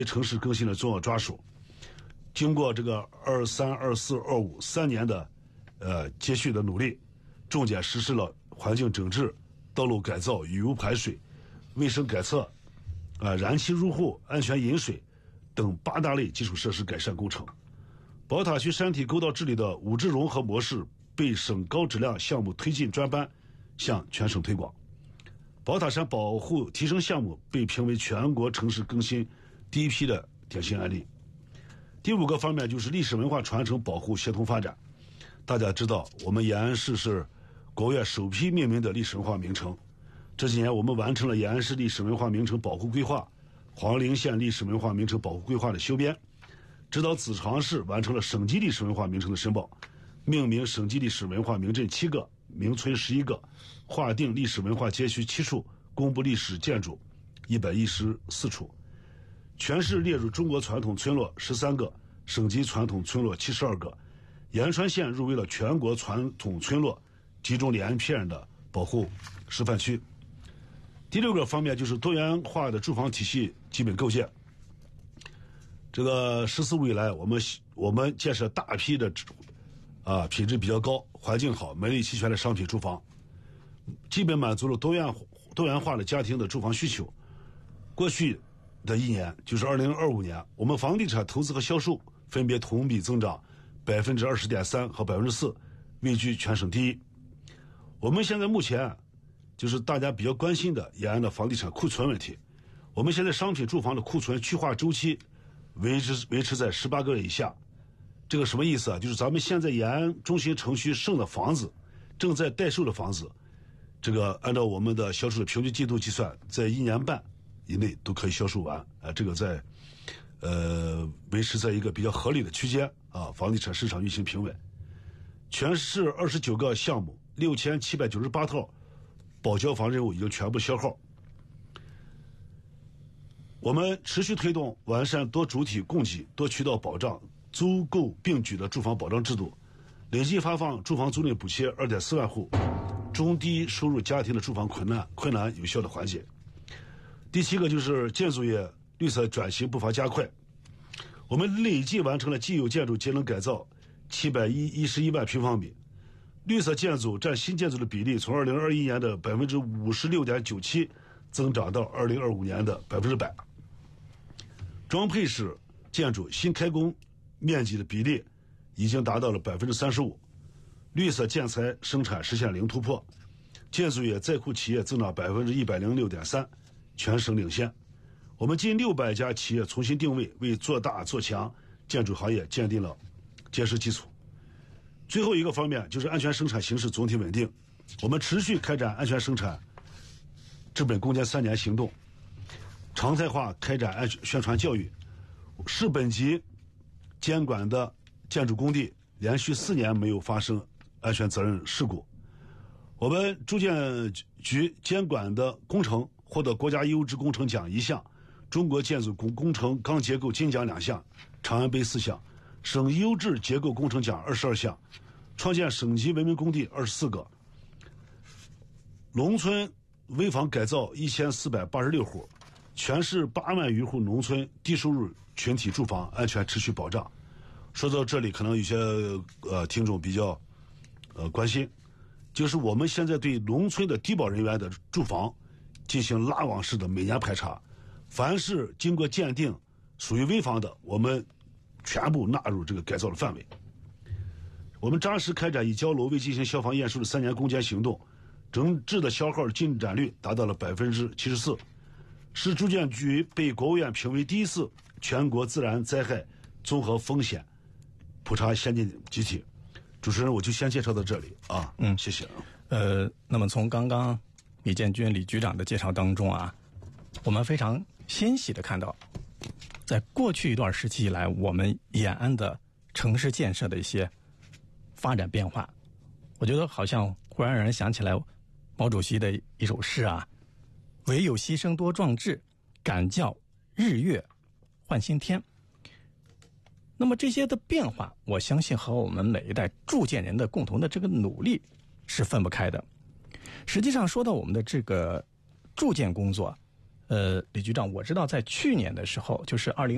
城市更新的重要抓手。经过这个23、24、25 3年的接续的努力，重点实施了环境整治、道路改造、雨污排水、卫生改测、燃气入户、安全饮水等8大类基础设施改善工程。宝塔区山体沟道治理的物质融合模式被省高质量项目推进专班向全省推广。宝塔山保护提升项目被评为全国城市更新第一批的典型案例。第5个方面就是历史文化传承保护协同发展。大家知道，我们延安市是国务院首批命名的历史文化名城。这几年我们完成了延安市历史文化名城保护规划、黄陵县历史文化名城保护规划的修编，指导子长市完成了省级历史文化名城的申报，命名省级历史文化名镇7个，名村11个，划定历史文化街区7处，公布历史建筑114处。全市列入中国传统村落13个，省级传统村落72个。延川县入围了全国传统村落集中连片的保护示范区。第6个方面就是多元化的住房体系基本构建。这个“十四五”以来，我们建设大批的品质比较高、环境好、美丽齐全的商品住房，基本满足了多元化的家庭的住房需求。过去的一年，就是2025年，我们房地产投资和销售分别同比增长20.3%和4%，位居全省第一。我们现在目前就是大家比较关心的延安的房地产库存问题。我们现在商品住房的库存去化周期维持在18个月以下。这个什么意思啊？就是咱们现在延安中心城区剩的房子，正在待售的房子，这个按照我们的销售的平均季度计算，在1年半以内都可以销售完。这个在维持在一个比较合理的区间啊，房地产市场运行平稳。全市29个项目6798套保交房任务已经全部消耗。我们持续推动完善多主体供给、多渠道保障、租购并举的住房保障制度，累计发放住房租赁补贴2.4万户，中低收入家庭的住房困难有效的缓解。第7个就是建筑业绿色转型步伐加快，我们累计完成了既有建筑节能改造711万平方米，绿色建筑占新建筑的比例从2021年的56.97%增长到2025年的100%。装配式建筑新开工面积的比例已经达到了35%，绿色建材生产实现零突破，建筑业在库企业增长106.3%，全省领先。我们近600家企业重新定位，为做大做强建筑行业奠定了坚实基础。最后一个方面就是安全生产形势总体稳定，我们持续开展安全生产治本攻坚3年行动，常态化开展安全宣传教育。市本级监管的建筑工地连续4年没有发生安全责任事故。我们住建局监管的工程获得国家优质工程奖1项，中国建筑工程钢结构金奖2项，长安杯4项，省优质结构工程奖22项，创建省级文明工地24个，农村危房改造1486户，全市8万余户农村低收入群体住房安全持续保障。说到这里，可能有些听众比较关心，就是我们现在对农村的低保人员的住房进行拉网式的每年排查，凡是经过鉴定属于危房的，我们全部纳入这个改造的范围。我们扎实开展以交楼为进行消防验收的3年攻坚行动，整治的消耗进展率达到了74%。市住建局被国务院评为第一次全国自然灾害综合风险普查先进集体。主持人，我就先介绍到这里啊。谢谢。 那么从刚刚李建军李局长的介绍当中啊，我们非常欣喜的看到，在过去一段时期以来，我们延安的城市建设的一些发展变化。我觉得好像忽然让人想起来毛主席的一首诗啊，唯有牺牲多壮志，敢叫日月换新天。那么这些的变化，我相信和我们每一代铸建人的共同的这个努力是分不开的。实际上说到我们的这个铸建工作，李局长，我知道在去年的时候，就是